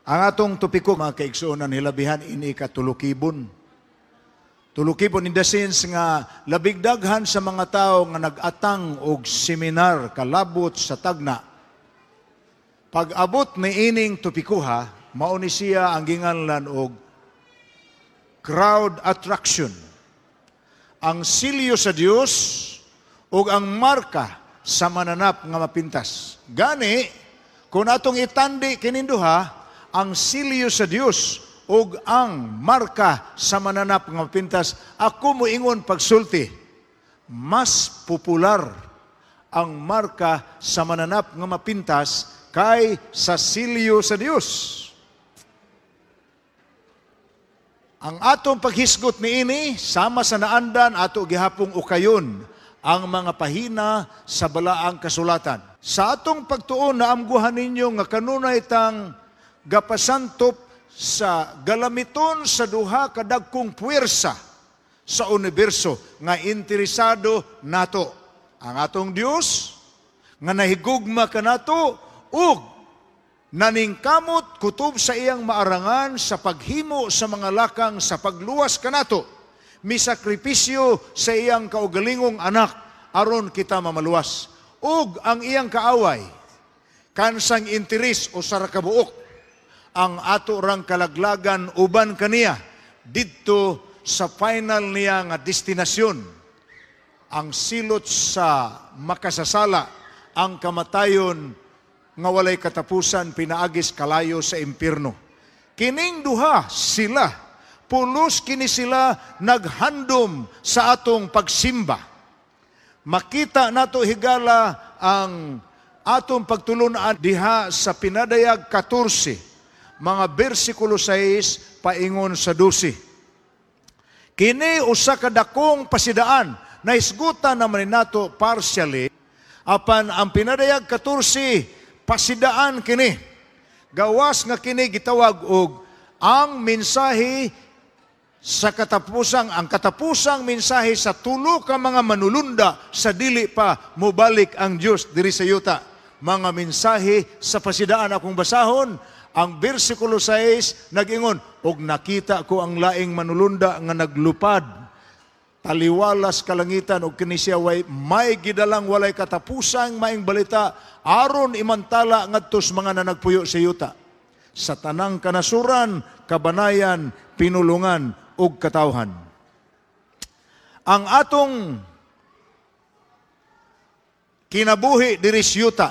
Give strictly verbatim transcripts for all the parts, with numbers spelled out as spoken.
Ang atong topiko, mga kaigsuonan, hilabihan ini ka tulukibon. Tulukibon in the sense nga labig daghan sa mga tao nga nag-atang og seminar kalabot sa tagna. Pag abot ni ining topikuha, mao ni siya ang ginganlan og crowd attraction. Ang silyo sa Dios ug ang marka sa mananap nga mapintas. Gani, kung atong itandi kininduha, ang silyo sa Dios ug ang marka sa mananap nga mapintas, ako moingon pagsulti, mas popular ang marka sa mananap nga mapintas kay sa silyo sa Dios. Ang atong paghisgot niini sama sa naandan ato gihapong ukayon ang mga pahina sa balaang kasulatan. Sa atong pagtuon na amguhan ninyo nga kanunay tang gapasantop sa galamiton sa duha ka dagkong puwersa sa universo nga interesado nato. Ang atong Dios nga nahigugma kanato ug naningkamot kutob sa iyang maarangan sa paghimo sa mga lakang sa pagluwas kanato, misakripisyo sa iyang kaugalingong anak aron kita mamaluwas. Ug ang iyang kaaway kansang interes o sarakabuok ang ato rang kalaglagan uban kaniya didto sa final niya nga destinasyon, ang silot sa makasasala, ang kamatayon nga walay katapusan pinaagis kalayo sa impierno. Kining duha sila, pulos kini sila naghandom sa atong pagsimba. Makita nato higala ang atong pagtulunan diha sa pinadayag fourteen, mga bersikulo sais paingon sa twelve. Kini usa ka dakong pasidaan na isgutan naman nato partially, apan ang pinadayag fourteen pasidaan kini. Gawas nga kini gitawag og ang mensahe sa katapusang, ang katapusang mensahe sa tulo ka mga manulunda sa dili pa mobalik ang Dios diri sa yuta. Mga mensahe sa pasidaan akong basahon. Ang bersikulo sais nag-ingon, og nakita ko ang laing manulunda nga naglupad, taliwalas kalangitan, og kini siya way may gidalang walay katapusang maing balita, aron imantala ngadtos mga nanagpuyo sa yuta. Sa tanang kanasuran, kabanayan, pinulungan, ug katawhan. Ang atong kinabuhi diri sa yuta,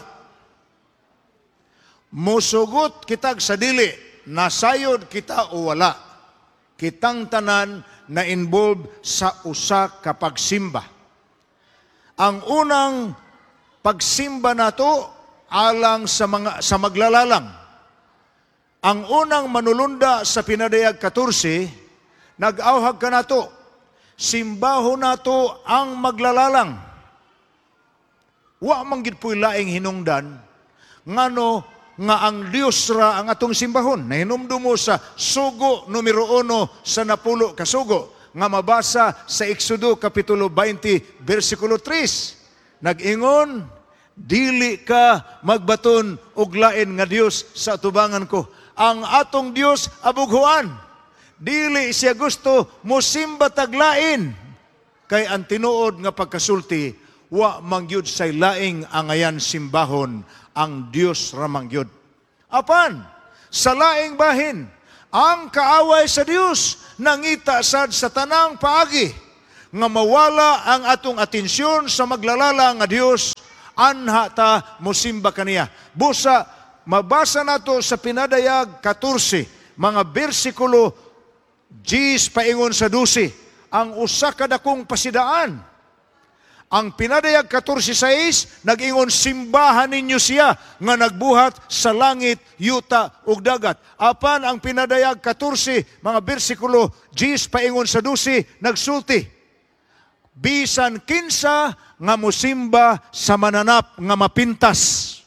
musugot kitag sa dili, nasayod kita o wala. Kitang tanan na involved sa usa ka pagsimba. Ang unang pagsimba nato alang sa mga sa maglalalang. Ang unang manulunda sa pinadayag fourteen, nag-awhag ka nato, simbaho nato ang maglalalang. Wa man gid puy laing hinungdan ngano nga ang Dios ra ang atong simbahon. Nahinumdumo sa sugo numero uno sa napulo kasugo nga mabasa sa Exodo kapitulo twenty versikulo three. Nag-ingon, dili ka magbaton og lain nga Dios sa atubangan ko. Ang atong Dios abughuan. Dili siya gusto mosimba taglain. Kay ang tinuod nga pagkasulti, wa mangyud say laing angayan simbahon ang Dios ramangyod. Apan, sa laing bahin, ang kaaway sa Dios nangita sad sa tanang paagi nga mawala ang atong atensyon sa maglalala nga Dios, anha ta mosimba kaniya. Busa, mabasa nato sa pinadayag fourteen, mga bersikulo ten paingon sa twelve, ang usa ka dakong pasidaan. Ang pinadayag fourteen sais, nag-ingon, simbahan ninyo siya nga nagbuhat sa langit, yuta, ug dagat. Apan ang pinadayag fourteen, mga bersikulo ten paingon sa twelve, nagsulti, bisan kinsa nga mosimba sa mananap nga mapintas,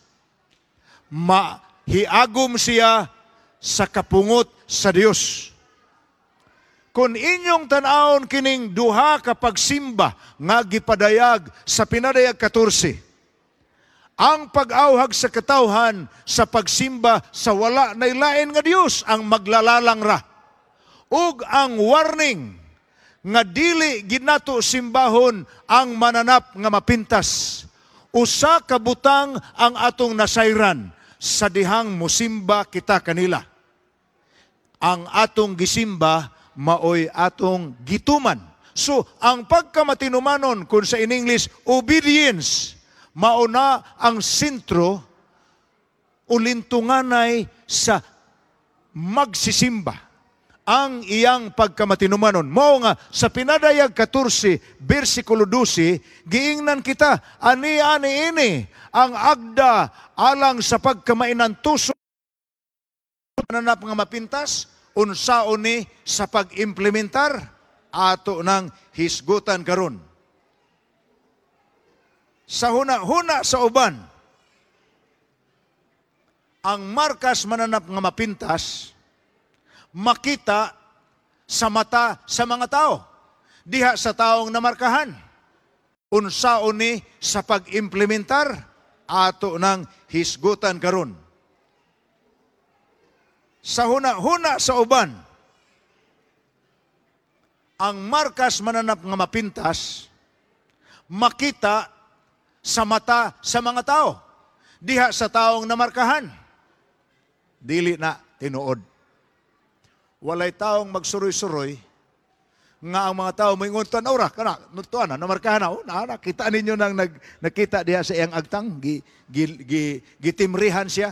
mahiagom siya sa kapungot sa Dios. Kung inyong tanawon kining duha ka pagsimba nga gipadayag sa pinadayag fourteen, Ang pag-awhag sa katawhan sa pagsimba sa wala na lain nga Dios ang maglalalang ra. Ug ang warning nga dili ginato simbahon ang mananap nga mapintas. Usa ka butang ang atong nasayran sa dihang musimba kita kanila. Ang atong gisimba maoy atong gituman. So, ang pagkamatinumanon kung sa in English, obedience, mauna ang sentro ulintunganay sa magsisimba. Ang iyang pagkamatinumanon. Mao nga, sa Pinadayag fourteen, versikulo twelve, giingnan kita, ani-ani ini, ang agda alang sa pagkamainan tuso, nanap nga mapintas, unsaon ni sa pag-implementar, ato ng hisgutan karon. Sa huna-huna sa uban, ang markas mananap nga mapintas, makita sa mata sa mga tao. Diha sa taong namarkahan. Unsaon ni sa pag-implementar, ato ng hisgutan karon. Sa huna-huna sa uban, ang markas mananap nga mapintas, makita sa mata sa mga tao. Diha sa taong namarkahan. Dili na tinuod. Walay taong magsuroy-suroy nga ang mga tao moingon tanawra kana nutuan na namarkahan na, oh, na nakita ninyo nang nag, nakita diha sa iyang agtang gi, gi, gi, gitimrihan siya.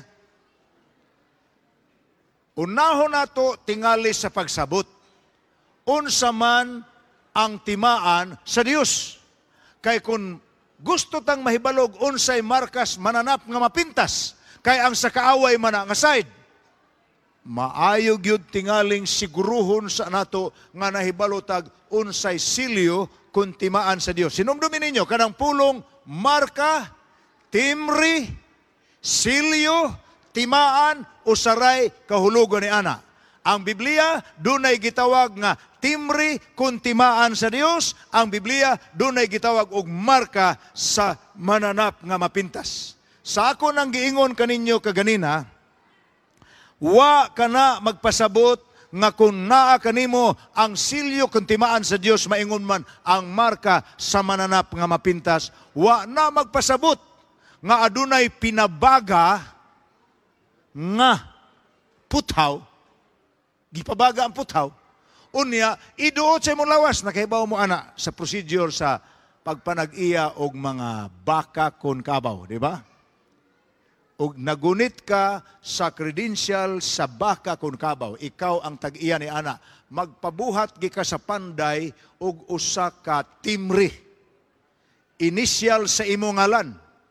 Unahon nato tingali sa pagsabot. Unsa man ang timaan sa Dios. Kay kung gusto tang mahibalog unsay markas mananap nga mapintas, kay ang sa kaaway man nga side, maayo gyud tingaling siguruhon sa nato nga nahibalotag unsay silyo kun timaan sa Dios. Sinumdumin ninyo kanang pulong marka, timri, silyo, timaan, usaray, kahulugan ni ana. Ang Biblia dunay gitawag nga timri kun timaan sa Dios. Ang Biblia dunay gitawag og marka sa mananap nga mapintas. Sa ako nang giingon kaninyo kaganina, wa kana magpasabot nga kung naa kanimo ang silyo kung timaan sa Dios, maingon man ang marka sa mananap nga mapintas. Wa na magpasabot nga adunay pinabaga nga puthaw, gipabaga ang puthaw. Unya, iduot sa imong lawas, nakahibaw mo ana sa procedure sa pagpanag-iya og mga baka kon kabaw, di ba? O nagunit ka sa credential sa baka kon kabaw, ikaw ang tag-iya ni ana, magpabuhat gi ka sa panday og usa ka timri. Initial sa imong ngalan.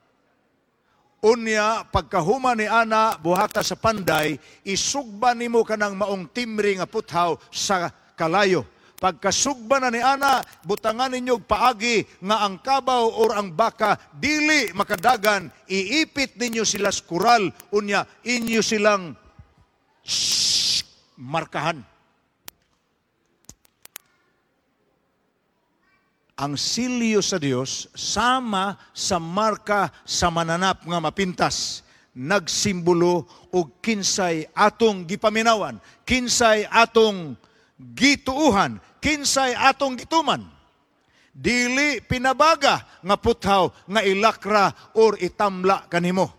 Unya, pagkahuma ni ana, buhata sa panday, isugba nimo kanang maong timri nga puthaw sa kalayo. Pagkasugba na ni ana, butangan ninyo paagi nga ang kabaw or ang baka dili makadagan, iipit ninyo sila sa kural, unya inyo silang shh, markahan. Ang silyo sa Dios sama sa marka sa mananap nga mapintas, nagsimbolo og kinsay atong gipaminawan, kinsay atong gituuhan, kinsay atong gituman. Dili pinabaga nga puthaw nga ilakra or itamla kanimo.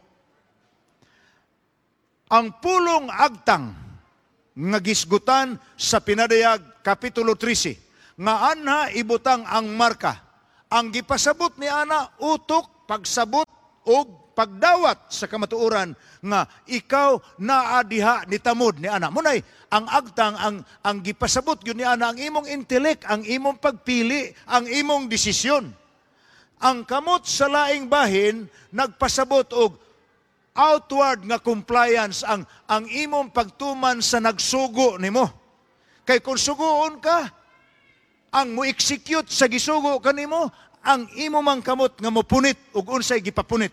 Ang pulong agtang nga gisgutan sa Pinadayag Kapitulo thirteen, nga anha ibutang ang marka. Ang gipasabot ni ana utok, pagsabot og pagdawat sa kamatuoran nga ikaw naa diha nitamod ni ana. Munay ang agtang ang ang gipasabot gyud ni ana ang imong intelek, ang imong pagpili, ang imong desisyon. Ang kamot sa laing bahin nagpasabot og outward nga compliance, ang ang imong pagtuman sa nagsugo nimo. Kay kung suguon ka, ang mo-execute sa gisugo kanimo, ang imo mang kamot nga mopunit ug unsay gipapunit.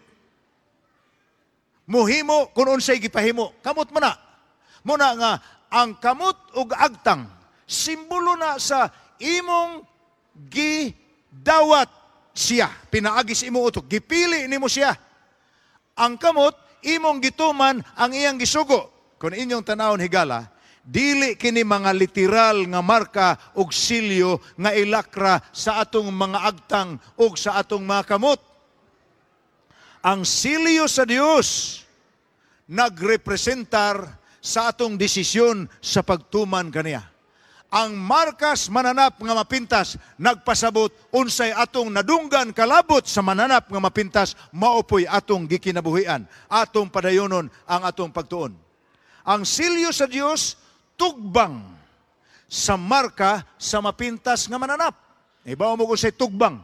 Muhimo kung unsay gipahimo, kamot man na. Muna nga, ang kamot ug agtang, simbolo na sa imong gidawat siya. Pinaagi sa imo utok, gipili nimo siya. Ang kamot, imong gituman ang iyang gisugo. Kung inyong tanawon higala, dili kini mga literal nga marka og silyo nga ilakra sa atong mga agtang ug sa atong mga kamot. Ang silyo sa Dios nagrepresentar sa atong desisyon sa pagtuman kaniya. Ang markas mananap nga mapintas nagpasabot unsay atong nadunggan kalabot sa mananap nga mapintas maopoy atong gikinabuhian, atong padayonon ang atong pagtuon. Ang silyo sa Dios tugbang sa marka sa mapintas nga mananap. Ibaw mo ko say tugbang.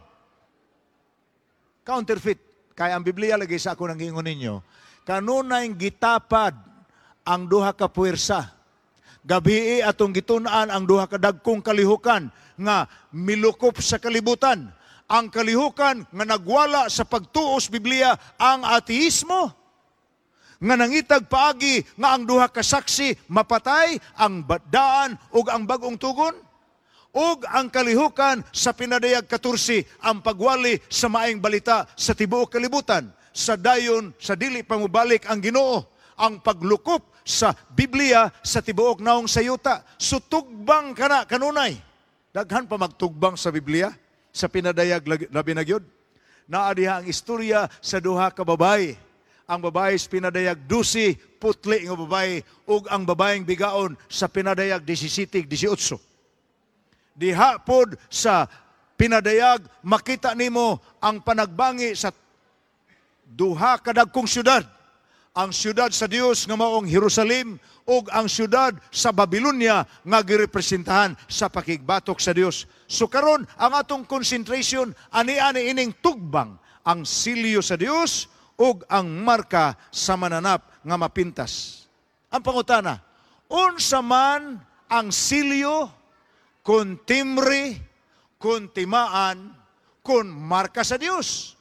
Counterfeit. Kaya ang Biblia lagi sa ako nang ingon ninyo, kanunay gitapad ang duha ka puwersa. Gabi atong gitunaan ang duha ka dagkong kalihukan nga milukop sa kalibutan. Ang kalihukan nga nagwala sa pagtuos Biblia ang ateismo. Nga nangitag paagi nga ang duha ka saksi mapatay ang daan ug ang bagong tugon. Ug ang kalihukan sa pinadayag katursi ang pagwali sa maayong balita sa tibuok kalibutan. Sa dayon sa dili pamubalik ang Ginoo, ang paglukop sa Biblia sa tibuok naong sayuta. Sutugbang kana kanunay. Daghan pa magtugbang sa Biblia sa pinadayag labi na gyud. Naa diha ang istorya sa duha ka babae. Ang babae sa pinadayag dusi putli nga babae ug ang babaeng bigaon sa pinadayag disisitig disiotso. Diha pod sa pinadayag makita nimo ang panagbangi sa duha ka dagkong syudad. Ang syudad sa Dios nga maong Jerusalem ug ang syudad sa Babylonia nga girepresentahan sa pakigbatok sa Dios. So karon ang atong concentration ani-ani ining tugbang ang silyo sa Dios ug ang marka sa mananap nga mapintas. Ang pangutana, unsa man ang silyo kun timbre, kun timaan, kun marka sa Dios?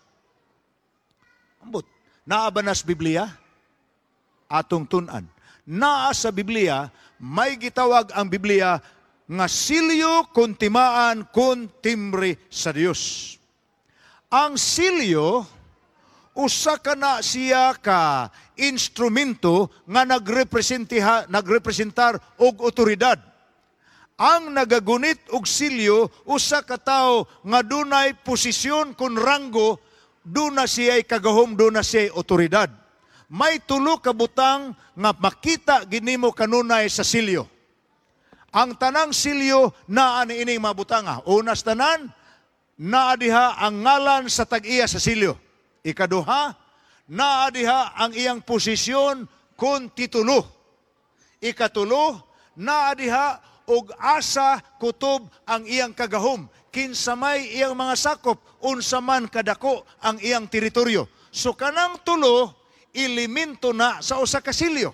Ambot, naa ba nas Biblia? Atong tunan. Naa sa Biblia, may gitawag ang Biblia nga silyo kun timaan kun timbre sa Dios. Ang silyo, usa ka na siya ka instrumento nga nagrepresentiha, nagrepresentar og otoridad. Ang nagagunit og silyo, usa ka tawo nga dunay posisyon kun ranggo, duna siya'y kagahom, duna siya'y otoridad. May tulo ka butang nga makita ginimo kanunay sa silyo. Ang tanang silyo naa ni ining mabutanga. Unas tanan, naa diha ang ngalan sa tag-iya sa silyo. Ikaduha, naa diha ang iyang posisyon kun titulo. Ikatulo, naa diha og asa kutob ang iyang kagahom. Kinsa may iyang mga sakop, unsa man kadako ang iyang teritoryo. So kanang tulo, elemento na sa usa ka silyo.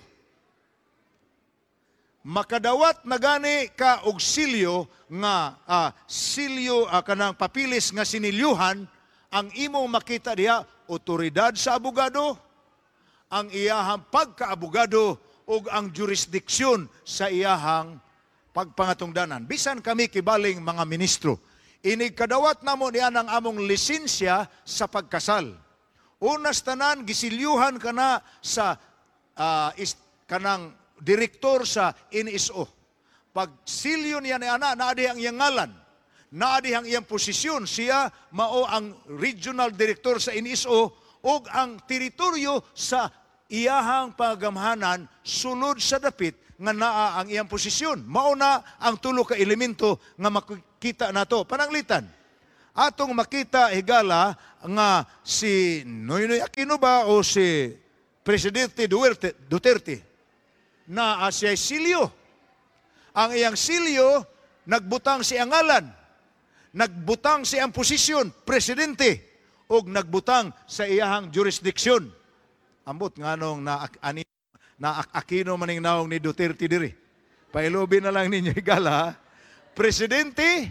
Makadawat na gani ka og silyo nga ah, silyo ah, kanang papilis nga sinilyuhan, ang imo makita diha otoridad sa abogado, ang iyahang pagkaabogado ug ang jurisdiksyon sa iyahang pagpangatungdanan. Bisan kami kibaling mga ministro, inig kadawat namo niya ang among lisensya sa pagkasal. Unas tanan, gisilyuhan ka na sa uh, is, kanang direktor sa N S O. Pag silyo niya ni ana, naadi ang iyang ngalan, naadi ang iyang posisyon, siya mao ang regional director sa N S O o ang teritoryo sa iyahang pagamhanan sulod sa dapit nga naa ang iyang posisyon. Mao na ang tulo ka elemento nga makikita nato. Pananglitan, atong makita higala nga si Noynoy Aquino ba o si Presidente Duterte, Duterte na uh, siya silyo. Ang iyang silyo, nagbutang siyang ngalan, nagbutang siyang posisyon, presidente, o nagbutang sa iyahang jurisdiksyon. Ambot nga nung na, ani, na Aquino maning naong ni Duterte diri. Pailobi na lang ninyo higala, Presidente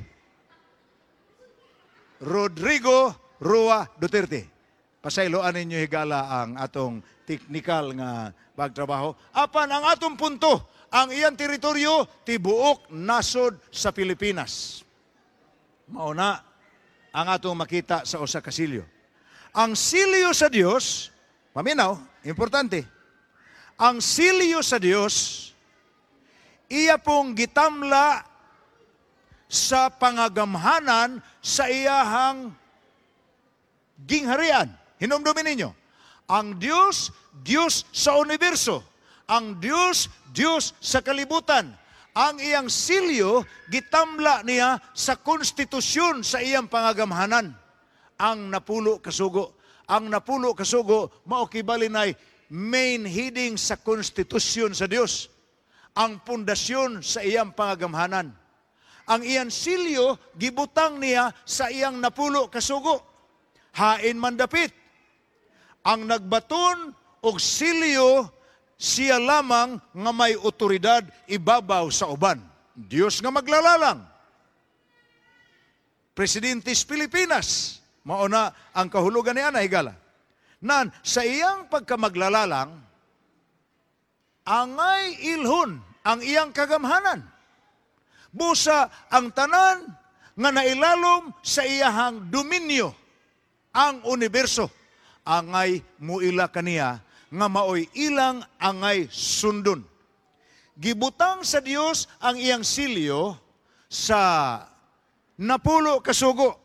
Rodrigo Roa Duterte. Pasayloan ninyo higala ang atong teknikal nga pagtrabaho. Apan ang atong punto, ang iyang teritoryo tibuok nasod sa Pilipinas. Mauna ang atong makita sa usa ka silyo. Ang silyo sa Dios Paminaw, importante. Ang silyo sa Dios, iya pong gitamla sa pangagamhanan sa iyahang gingharian. Hinumdumin ninyo. Ang Diyos, Diyos sa universo. Ang Diyos, Diyos sa kalibutan. Ang iyang silyo, gitamla niya sa konstitusyon sa iyang pangagamhanan. Ang napulo kasugo. Ang napulo kasugo, maukibalinay, main heading sa konstitusyon sa Diyos. Ang pundasyon sa iyang pangagamhanan. Ang iyang silyo, gibutang niya sa iyang napulo kasugo. Hain man dapit. Ang nagbaton og silyo, siya lamang nga may otoridad ibabaw sa uban. Diyos nga maglalalang. Presidente sa Pilipinas, mauna ang kahulugan niya na higala. Nan, sa iyang pagkamaglalalang, angay ilhon ang iyang kagamhanan. Busa ang tanan nga nailalom sa iyahang dominyo, ang universo. Angay muila kaniya nga maoy ilang angay sundon. Gibutang sa Dios ang iyang silyo sa napulo kasugo.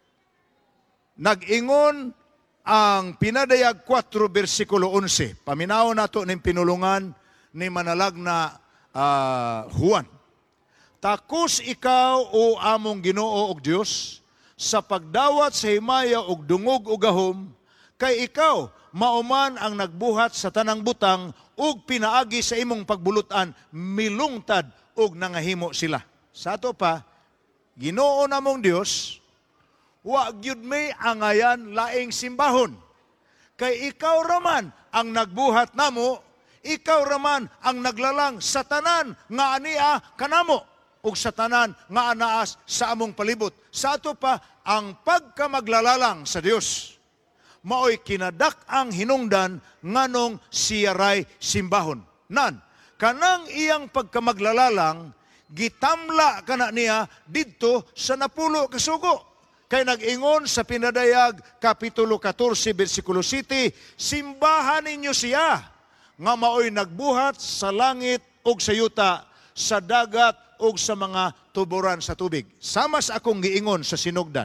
Nag-ingon ang pinadayag four versikulo eleven. Paminaw nato ning pinulungan ni manalag na uh, Juan. Takos ikaw o among Ginoo og Dios sa pagdawat sa himaya og dungog o gahom, kay ikaw mauman ang nagbuhat sa tanang butang ug pinaagi sa imong pagbulutan, milungtad ug nangahimo sila. Sa ato pa, Ginoo namong Dios, wa gyud may angayan laing simbahon. Kay ikaw raman ang nagbuhat namo, ikaw raman ang naglalang sa tanan nga ania kanamo ug sa tanan nga anaas sa among palibot. Sa ato pa, ang pagkamaglalang sa Dios maoy kinadak ang hinungdan nganong siyaray simbahon. Nan, kanang iyang pagkamaglalalang, gitamla kana niya didto sa napulo kasugo. Kay nag-ingon sa pinadayag, Kapitulo fourteen, versikulo seven, simbahan ninyo siya, nga maoy nagbuhat sa langit ug sa yuta, sa dagat ug sa mga tuburan sa tubig. Samas akong giingon sa sinugdan,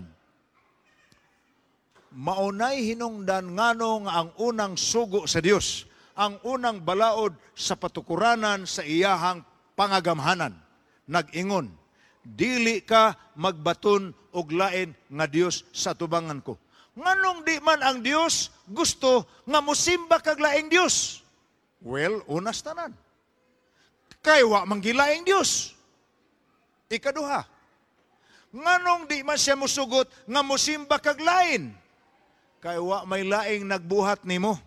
maunay hinungdan nganong ang unang sugo sa Dios, ang unang balaod sa patukuranan sa iyahang pangagamhanan. Nag-ingon, dili ka magbaton og lain nga Dios sa tubangan ko. Nganong di man ang Dios gusto nga mosimba kag laing Dios? Well, unas tanan. Kay wa manggilaing Dios. Ikaduha, nganong di man siya musugot nga mosimba kag lain? Kay wa may laing nagbuhat nimo.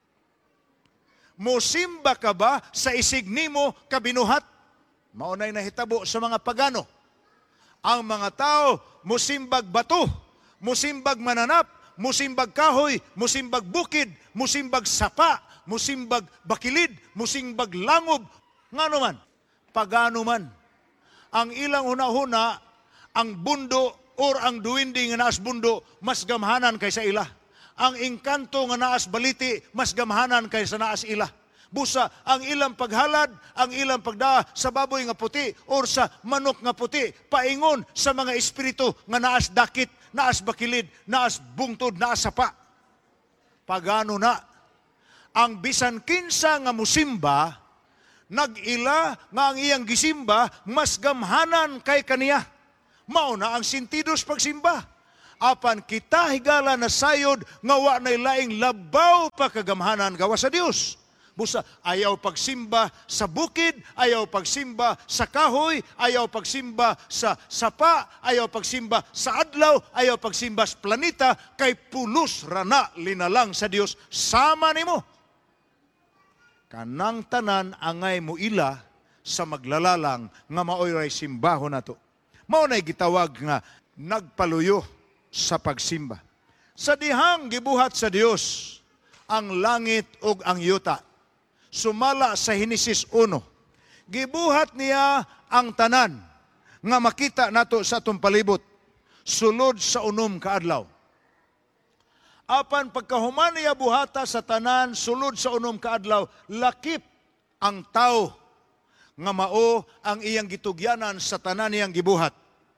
Mosimba ka ba sa isig nimo kabinuhat? Maunay nahitabo sa mga pagano. Ang mga tao musimbag bato, musimbag mananap, musimbag kahoy, musimbag bukid, musimbag sapa, musimbag bakilid, musimbag langob. Ngano man, pagano man. Ang ilang huna-huna, ang bundo or ang duwindi nga naas bundo, mas gamhanan kaysa ila. Ang engkanto nga naas baliti, mas gamhanan kaysa naas ila. Busa, ang ilang paghalad, ang ilang pagdaa sa baboy nga puti or sa manok nga puti, paingon sa mga espiritu nga naas dakit, naas bakilid, naas bungtod, naas sapa. Pagano na, ang bisan kinsa nga musimba, nag-ila nga ang iyang gisimba, mas gamhanan kay kaniya. Mauna ang sintidos pagsimba. Apan kita higala na sayod nga wa nay laing labaw pa kagamhanan gawa sa Dios. Busa, ayaw pagsimba sa bukid, ayaw pagsimba sa kahoy, ayaw pagsimba sa sapa, ayaw pagsimba sa adlaw, ayaw pagsimba sa planeta, kay pulos rana linalang sa Dios sama nimo. Kanang tanan angay mo ila sa maglalalang nga maoy ray simbahon nato. Mao nay gitawag nga nagpaluyo sa pagsimba. Sa dihang gibuhat sa Dios ang langit ug ang yuta. Sumala sa Henesis one. Gibuhat niya ang tanan nga makita nato sa atong palibot sulod sa unom ka adlaw. Apan pagkahuman niya buhata sa tanan sulod sa unom ka adlaw, lakip ang tao nga mao ang iyang gitugyanan sa tanan niyang gibuhat.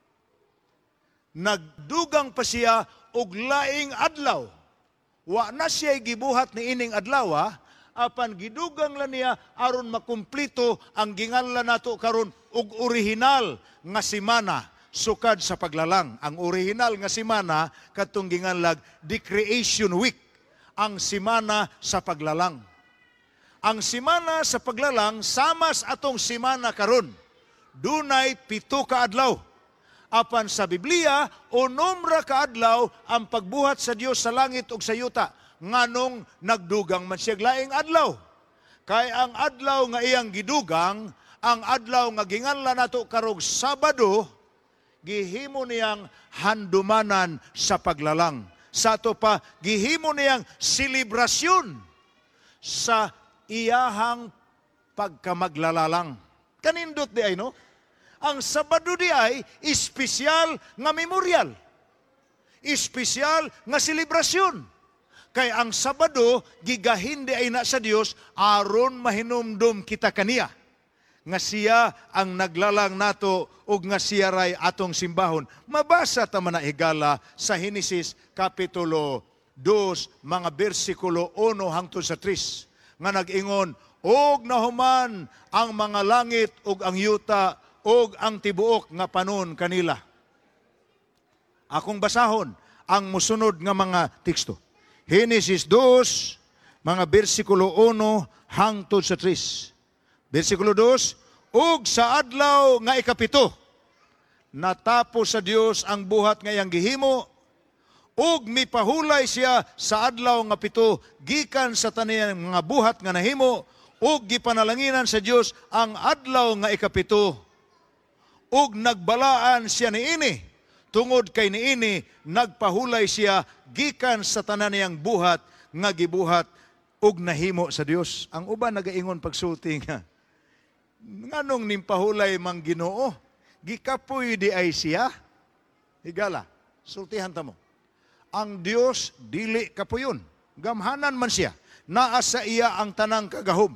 Nagdugang pa siya og laing adlaw. Wa na siya gibuhat ni ining adlaw, ha? Apan gidugang la niya aron makumplito ang ginganlan nato karon og orihinal nga semana sukad sa paglalang. Ang orihinal nga semana katong ginganlag the Creation Week, ang semana sa paglalang. Ang semana sa paglalang samas atong semana karon. Dunay pito ka adlaw. Apan sa Biblia, unom ra ka adlaw ang pagbuhat sa Dios sa langit ug sa yuta. Nganong nagdugang man siya laing adlaw. Kay ang adlaw nga iyang gidugang, ang adlaw nga ginganlan nato karong Sabado, gihimo niyang handumanan sa paglalang. Sa ato pa, gihimo niyang selebrasyon sa iyahang pagkamaglalalang. Kanindot di ay, no? Ang Sabado di ay espesyal nga memorial. Espesyal nga selebrasyon. Kay ang Sabado, gigahindi ay na sa Dios aron mahinumdum kita kaniya. Nga siya ang naglalang nato ug nga siya ray atong simbahon. Mabasa ta man na higala sa Henesis Kapitulo two, mga bersikulo one hangtod sa three, nga nag-ingon, og nahuman ang mga langit ug ang yuta ug ang tibuok nga panon kanila. Akong basahon ang musunod nga mga teksto. Henesis two, mga bersikulo one hangtod sa three. Bersikulo two, ug sa adlaw nga ikapito, natapos sa Dios ang buhat nga iyang gihimo, ug mipahulay siya sa adlaw nga pito, gikan sa taniyang mga buhat nga nahimo, ug gipanalanginan sa Dios ang adlaw nga ikapito, ug nagbalaan siya niini. Tungod kay niini, nagpahulay siya gikan sa tanan niyang buhat nga gibuhat ug nahimo sa Dios. Ang uban nagaingon pagsulti nga, nganong nimpahulay mang Ginoo? Gikapoy di ay siya? Higala, sultihan ta mo. Ang Dios dili kapuyon. Gamhanan man siya. Naa sa iya ang tanang kagahom.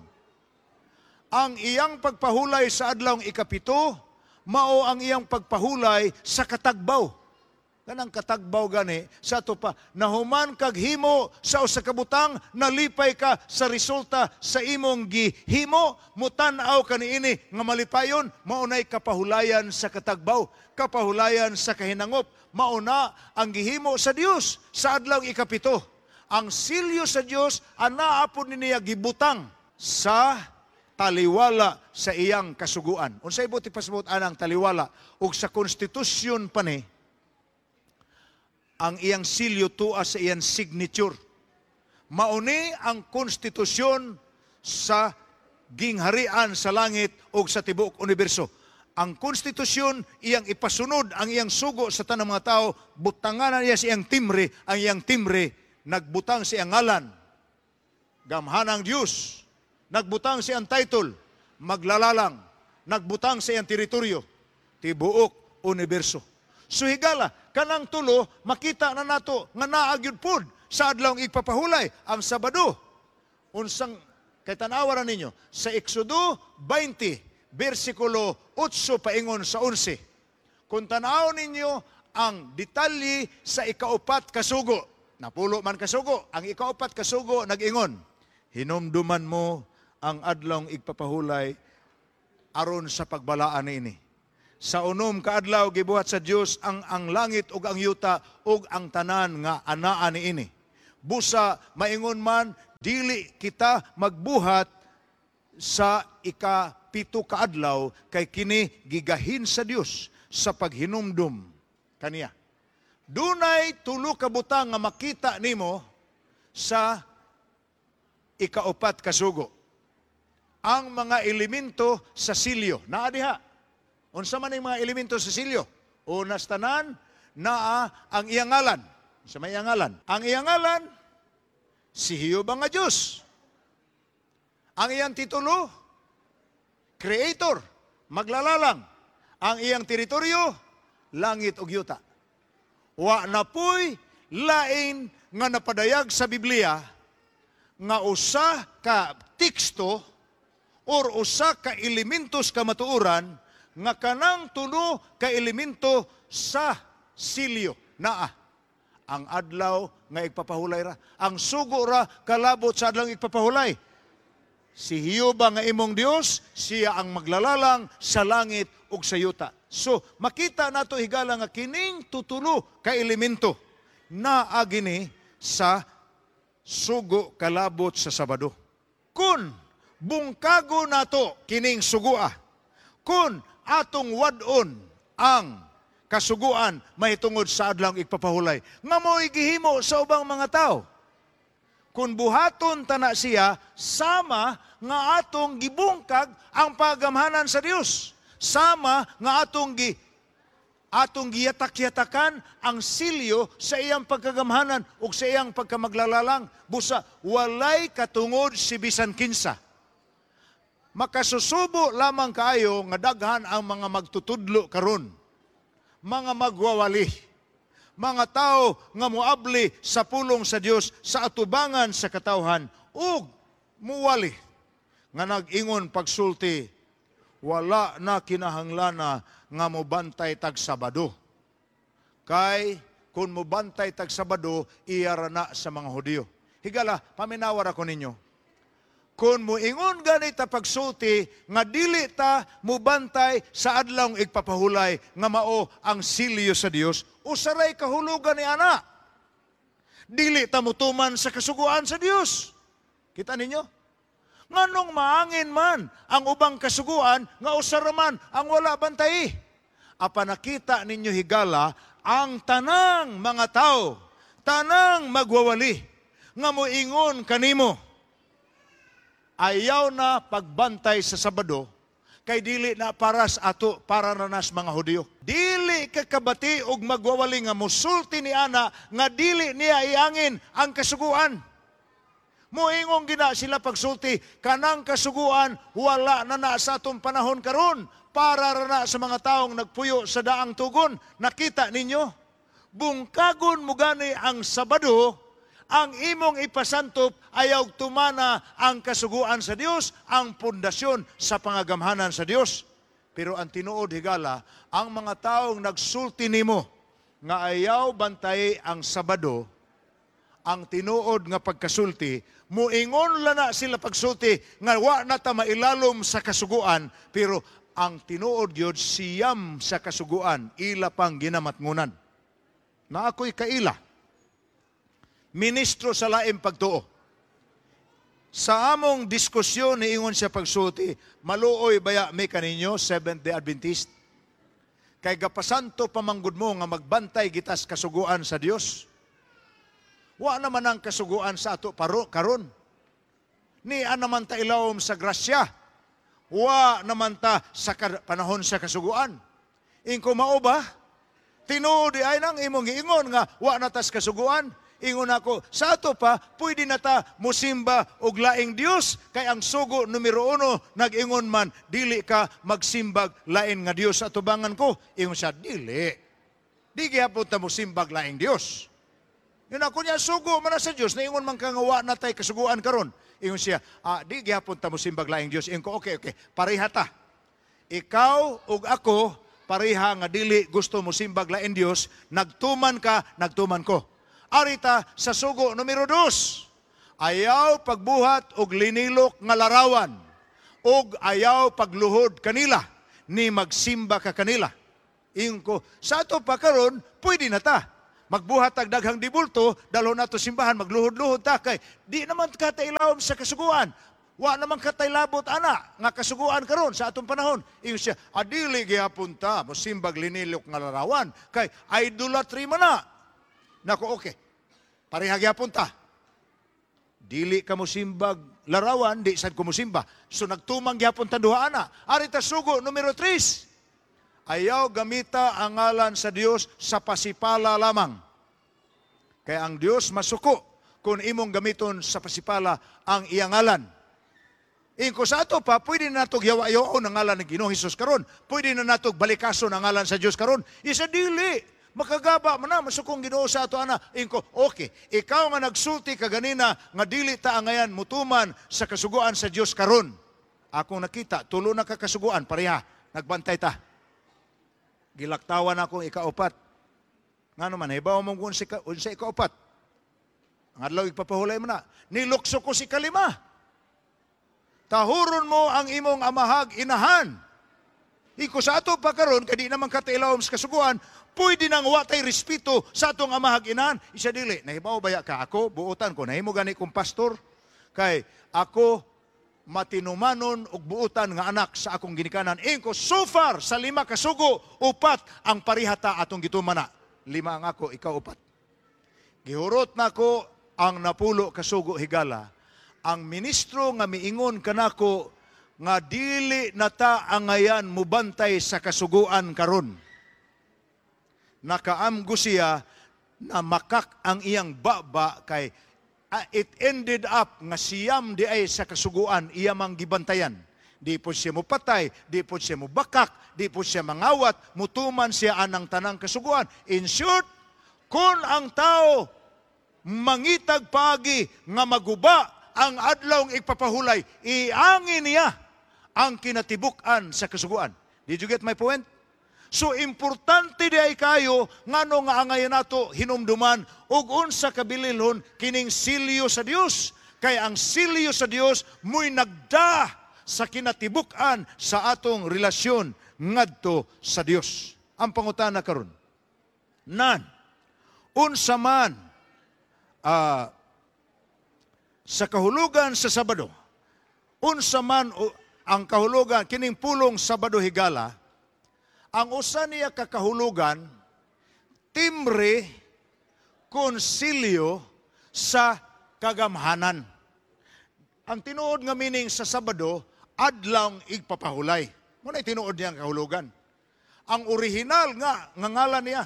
Ang iyang pagpahulay sa adlawng ikapito, mao ang iyang pagpahulay sa katagbaw. Kanang katagbaw gani, sa ito pa, nahuman kag himo sa usa ka butang, nalipay ka sa resulta sa imong gihimo, mutan-aw kaniini nga malipayon, maunay kapahulayan sa katagbaw, kapahulayan sa kahinangop, mauna ang gihimo sa Dios sa adlaw ikapito. Ang silyo sa Dios anaapon niya gibutang sa taliwala sa iyang kasuguan. Unsay buti pasabot anang taliwala ug sa konstitusyon pa ni ang iyang silyo tuwa sa iyang signature. Mauni ang konstitusyon sa gingharian sa langit ug sa tibuok universo. Ang konstitusyon iyang ipasunod ang iyang sugo sa tanang mga tao, butanganan niya sa iyang timbre, ang iyang timbre nagbutang sa iyang ngalan. Gamhanang Dios. Nagbutang siyang title, maglalalang. Nagbutang siyang teritoryo, tibuok universo. So higala, kanang tulo, makita na nato nga naagyud pod sa adlawng igpapahulay, ang Sabado. Unsang, kay tanawa ninyo, sa Exodo twenty, versikulo eight paingon sa eleven. Kung tanaw ninyo ang detalye sa ikaupat kasugo, napulo man kasugo, ang ikaupat kasugo nag-ingon, hinumduman mo ang adlawng igpapahulay aron sa pagbalaan niini. Sa unom ka adlaw gibuhat sa Dios ang ang langit ug ang yuta ug ang tanan nga anaa niini. Busa maingon man dili kita magbuhat sa ikapito ka adlaw kay kini gigahin sa Dios sa paghinumdum kaniya. Dunay tulo ka butang nga makita nimo sa ikaupat kasugo. Ang mga elemento sa silyo. Naa diha. Unsa man ang mga elemento sa silyo? Unas tanan, naa ang iyang ngalan. Sa may iyang ngalan. Ang iyang ngalan, si Hiyuba nga Diyos. Ang iyang titulo, Creator, maglalalang. Ang iyang teritoryo, langit ug yuta. Wa na po'y lain nga napadayag sa Biblia nga usa ka teksto or usa ka elementos ka matuoran nga kanang tulo ka elemento sa silyo naa. Ang adlaw nga igpapahulay ra, ang sugo ra kalabot sa adlaw igpapahulay. Si Hioba nga imong Dios, siya ang maglalalang sa langit ug sa yuta. So, makita nato higala nga kining tutulo ka elemento na agini sa sugo kalabot sa Sabado. Kun bungkago nato kining sugua, kun atong wadon ang kasuguan mahitungod sa adlawng igpapahulay, nga mo'y gihimo sa ubang mga tao. Kung buhaton tana siya, sama nga atong gibungkag ang pagamhanan sa Dios. Sama nga atong gi atong giyatak-yatakan ang silyo sa iyang pagkagamhanan ug sa iyang pagkamaglalalang. Busa walay katungod si bisan kinsa. Makasusubo lamang kaayo nga daghan ang mga magtutudlo karon, mga magwawali, mga tao nga muabli sa pulong sa Dios sa atubangan sa katawhan ug muwali nga nag-ingon pagsulti, wala na kinahanglana nga mobantay tag Sabado. Kay kung mobantay tag Sabado, iyara na sa mga Hudiyo. Higala, paminawar ako ninyo. Kung muingon ganita pagsulti nga dili ta mubantay sa adlawng igpapahulay nga mao ang silyo sa Dios, usaray kahulugan ni ana. Dili ta mutuman sa kasuguan sa Dios. Kita ninyo? Nganong maangin man ang ubang kasuguan nga usaraman ang wala bantay. Apa nakita ninyo higala ang tanang mga tao, tanang magwawali nga muingon kanimo, ayaw na pagbantay sa Sabado, kay dili na paras ato para ranas mga Hudiyo. Dili kakabati og magwawali nga musulti ni ana nga dili niya iangin ang kasuguan. Muingong gina sila pagsulti, kanang kasuguan wala na na sa atong panahon karon para rana sa mga taong nagpuyo sa daang tugon. Nakita ninyo? Bungkagon mo gani ang Sabado, ang imong ipasantop ayaw tumana ang kasuguan sa Dios, ang pundasyon sa pangagamhanan sa Dios. Pero ang tinuod higala, ang mga taong nagsulti nimo nga ayaw bantay ang Sabado, ang tinuod nga pagkasulti, muingon lang na sila pagsulti nga wa na ta mailalom sa kasuguan, pero ang tinuod yun siyam sa kasuguan, ila pang ginamatngunan. Na ako'y kaila, ministro sa laing pagtuo. Sa among diskusyon ni ingon siya pagsulti, maluoy baya may kaninyo, Seventh-day Adventist? Kay gapasanto pamanggod mo nga magbantay gitas kasuguan sa Dios. Wa naman ang kasuguan sa ato paro karon. Ni naman ta ilawom sa grasya. Wa naman ta sa panahon sa kasuguan. Ingko mao ba? Tinuod ay nang imong giingon nga wa na tas kasuguan. Ingon ako, sa ato pa, pwede na ta musimba og laing Dios, kay ang sugo numero uno, nag-ingon man, dili ka magsimbag lain nga Dios sa tubangan ko. Ingon siya, dili. Di gihapon ta musimbag laing Dios. Yun ako niya, sugo man na sa Diyos, na ingon man ka nga wa na tay kasuguan karon. Ingon siya, ah, di gihapon ta musimbag laing Dios. Ingon ko, okay, okay, pareha ta. Ikaw ug ako, pareha nga dili gusto musimbag laing Dios, nagtuman ka, nagtuman ko. Arita sa sugo numero dos, ayaw pagbuhat og linilok nga larawan, og ayaw pagluhod kanila, ni magsimba ka kanila. Ingon ko, sa ato pa karon, pwede na ta. Magbuhat ag daghang dibulto, dalho nato simbahan, magluhod-luhod ta, kay di naman katailawom sa kasuguan. Wa naman katailabot ana, nga kasuguan karon sa atong panahon. Ingon siya, adili gihapon ta, musimbag linilok nga larawan, kay idolatry man na. Nako, okay. Pareha gyapon ta. Dili ka musimbag larawan, di sad ko musimba. So nagtumang gyapon ta duha ana. Ari ta sugo numero tres. Ayaw gamita ang ngalan sa Dios sa pasipala lamang. Kaya ang Dios masuko kung imong gamiton sa pasipala ang iyang ngalan. Ingko sa ato pa, pwede na natog yawa-yawaon ang ngalan ng Ginoong Hesus karon. Pwede na natog balikason ang ngalan sa Dios karon. Isa dili. makagaba man na masukong Ginoo sa ato ana. Inko, okay, ikaw nga nagsulti kaganina nga dili ta ngayan mutuman sa kasuguan sa Dios karon. Akong nakita, tulo na kakasuguan pareha, nagbantay ta. Gilaktawan akong ikaupat. Nga naman, hibaw mong kung si, si ikaupat. Ang adlaw ipapahulay mo na. Nilukso ko si kalima. Tahuron mo ang imong amahag inahan. Iko sa ato pa karon kadi naman katailawom sa kasuguan, pwede nang watay respeto sa atong amahag inahan. Isa dili, nahibaw baya ka ako, buutan ko, nahimo gani kong pastor, kay ako matinumanon og buutan nga anak sa akong ginikanan. Inko, so far, sa lima kasugo, upat ang parihata atong gitumana. Lima ang ako, ikaw upat. Gihurot na ko ang napulo kasugo higala. Ang ministro nga miingon kanako nga dili nata ang ngayan mubantay sa kasuguan karon. Nakaamgo siya na makak ang iyang baba kay uh, it ended up nga siyam di ay sa kasuguan iya mang gibantayan. Di po siya mupatay, di po siya mubakak, di po siya mangawat, mutuman siya anang tanang kasuguan. In short, kung ang tao mangitag pagi nga maguba ang adlawng ipapahulay, iangin niya ang kinatibuk-an sa kasuguan. Did you get my point? So, importante di ay kayo, ngano nga angayon nato hinumduman, ug unsa kabililhon kining silyo sa Dios. Kay ang silyo sa Dios, muy nagda sa kinatibuk-an sa atong relasyon ngadto sa Dios. Ang pangutana karon, nan, unsa man uh, sa kahulugan sa Sabado, unsa man uh, ang kahulugan, kining pulong Sabado higala, ang usa niya kakahulugan, timbre, konsilyo sa kagamhanan. Ang tinuod nga meaning sa Sabado, adlawng igpapahulay. Muna'y tinuod niya ang kahulugan. Ang original nga, nga ngalan niya,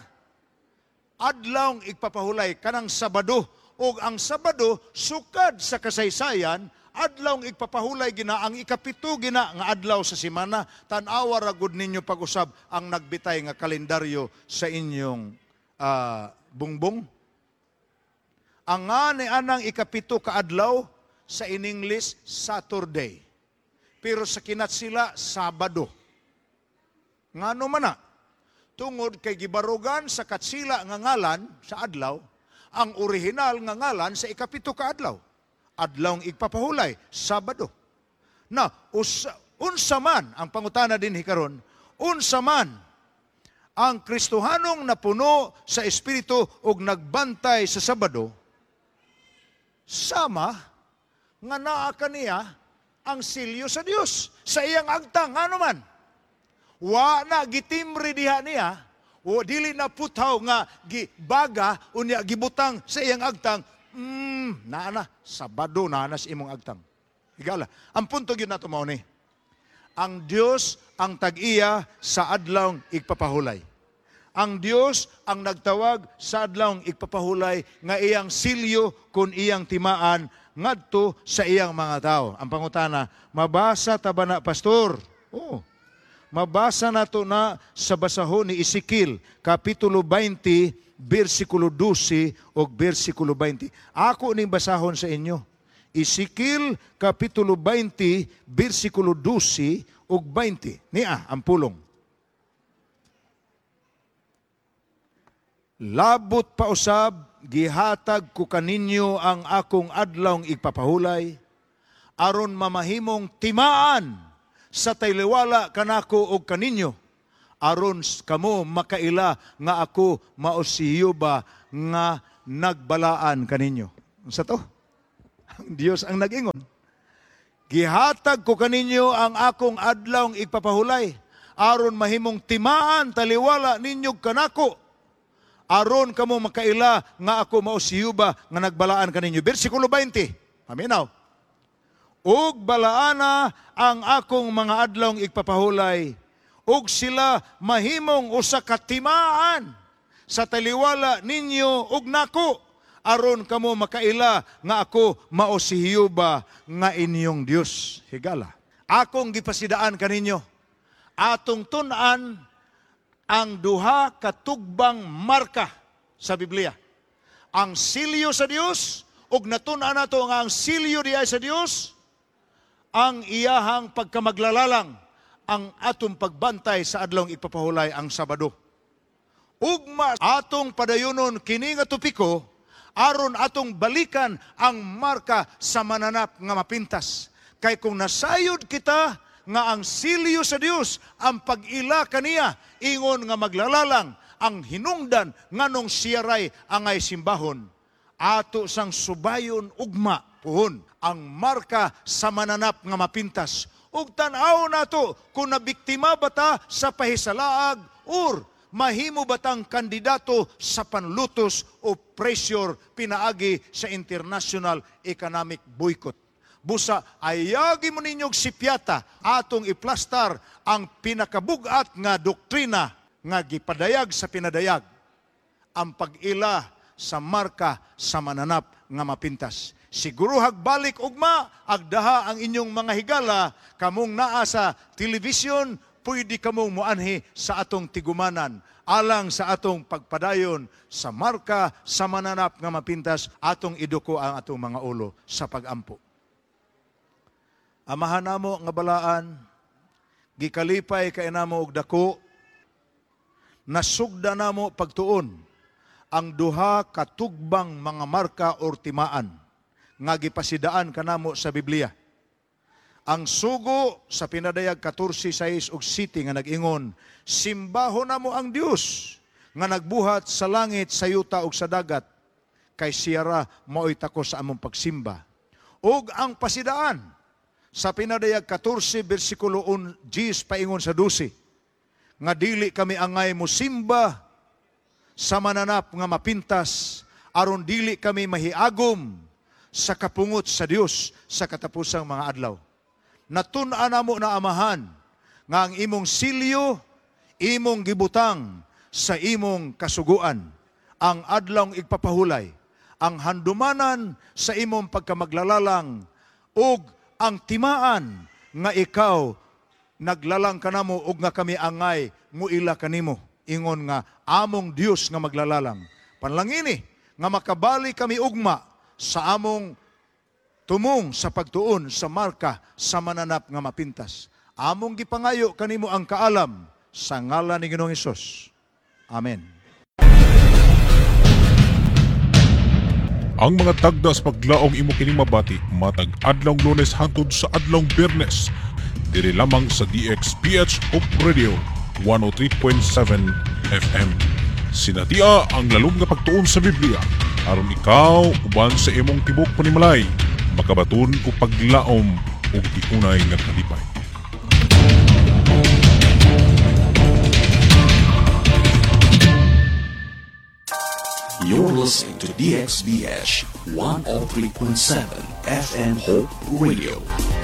adlawng igpapahulay, kanang Sabado. O ang Sabado, sukad sa kasaysayan, adlawng igpapahulay gina, ang ikapito gina nga adlaw sa semana, tan-awa ragud ninyo pag-usab ang nagbitay nga kalendaryo sa inyong uh, bungbong. Ang nga ni anang ikapito ka adlaw sa in English, Saturday. Pero sa kinat sila, Sabado. Ngano man na, tungod kay gibarugan sa katsila nga ngalan sa adlaw, ang original nga ngalan sa ikapito ka adlaw. Adlawng igpapahulay, Sabado. Na, usa, unsa man, ang pangutana din hikaron, unsa man ang Kristohanong napuno sa Espiritu ug nagbantay sa Sabado, sama nga naa kaniya ang silyo sa Dios sa iyang agtang. Ano man? Wa na gitimbre diha niya, o dili na puthaw nga gibaga unya gibutang sa iyang agtang. Mm, naa na, Sabado naa na sa imong agtang. Higala, ang punto gyud nato mao ni. Ang Dios ang tag-iya sa adlawng igpapahulay. Ang Dios ang nagtawag sa adlawng igpapahulay nga iyang silyo kun iyang timaan ngadto sa iyang mga tao. Ang pangutana, mabasa ta ba na, pastor? Oo. Mabasa nato na sa basahon ni Ezekiel, Kapitulo twenty, versikulo twelve o versikulo twenty. Ako ning basahon sa inyo. Ezekiel, Kapitulo twenty, versikulo twelve o twenty. Nia, ang pulong. Labot pa usab, gihatag ko kaninyo ang akong adlawng igpapahulay, aron mamahimong timaan sa tayliwala kanako og kaninyo, aron kamo makaila nga ako maosiyo ba nga nagbalaan kaninyo. Sa to? Ang Dios ang nag-ingon. Gihatag ko kaninyo ang akong adlawng igpapahulay, aron mahimong timaan taliwala ninyo kanako, aron kamo makaila nga ako maosiyo ba nga nagbalaan kaninyo. Versikulo twenty. Paminaw. Ug balaana ang akong mga adlawng igpapahulay, ug sila mahimong usa ka timaan sa taliwala ninyo ug nako, aron kamo makaila nga ako maosiyo ba nga inyong Dios. Higala, akong gipasidaan kaninyo, atong tun-an ang duha katugbang marka sa Biblia. Ang silyo sa Dios, ug natun-an nato nga ang silyo diay sa Dios, ang iyahang pagkamaglalalang, ang atong pagbantay sa adlong ipapahulay ang Sabado. Ugma atong padayunon kini nga topiko, aron atong balikan ang marka sa mananap nga mapintas. Kay kung nasayod kita nga ang silyo sa Dios, ang pag-ila kaniya, ingon nga maglalalang, ang hinungdan nganong siyaray angay simbahon, ato sang subayon ugma puhon ang marka sa mananap nga mapintas. Ug tan-aw nato kung nabiktima bata sa pahisalaag or mahimo batang kandidato sa panlutos o pressure pinaagi sa international economic boycott. Busa, ayagi mo ninyong sipyata atong iplastar ang pinakabugat nga doktrina nga gipadayag sa pinadayag, ang pag-ila sa marka sa mananap nga mapintas. Siguro hagbalik ugma, agdaha ang inyong mga higala, kamong naa sa television, pwede kamong muanhi sa atong tigumanan, alang sa atong pagpadayon sa marka sa mananap nga mapintas, atong iduko ang atong mga ulo sa pagampo. Amahan namo nga balaan, gikalipay kay namo og dako, nasugda namo pagtuon ang duha katugbang mga marka or timaan nga gipasidaan kanamo sa Biblia. Ang sugo sa pinadayag fourteen, six ug siete nga nag-ingon, simbahon namo ang Dios nga nagbuhat sa langit, sa yuta ug sa dagat, kay siyara mao'y tako sa among pagsimba. Ug ang pasidaan sa pinadayag fourteen, versikulo ten paingon sa twelve, nga dili kami angay mo simba sa mananap nga mapintas, aron dili kami mahiagom sa kapungot sa Dios sa katapusang mga adlaw. Natun-an namo na amahan nga ang imong silyo, imong gibutang sa imong kasuguan, ang adlawng igpapahulay, ang handumanan sa imong pagkamaglalalang, ug ang timaan nga ikaw naglalang kanamo ug nga kami angay muila kanimo, ingon nga among Dios nga maglalalang. Panlangini nga makabali kami ugma sa among tumong sa pagtuon sa marka sa mananap nga mapintas. Among gipangayo kanimo ang kaalam sa ngalan ni Ginoong Hesus. Amen. Ang mga tagda sa paglaong imo kining mabati matag adlong Lunes hangtod sa adlong Biyernes diri lamang sa D X P H Hope Radio one oh three point seven F M. Sinatia ang lalong nga pagtuon sa Biblia aron ikaw uban sa imong tibok panimalay makabaton o paglaom o tiunay nga kalipay. You're listening to D X B H one oh three point seven F M Hope Radio.